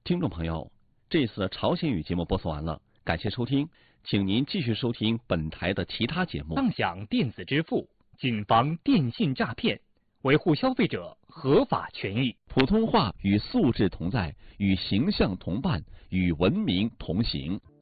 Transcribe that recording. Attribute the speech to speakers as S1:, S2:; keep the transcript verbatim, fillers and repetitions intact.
S1: 听众朋友，这次朝鲜语节目播送完了，感谢收听，请您继续收听本台的其他节目。
S2: 畅享电子支付，谨防电信诈骗，维护消费者合法权益。
S1: 普通话与素质同在，与形象同伴，与文明同行。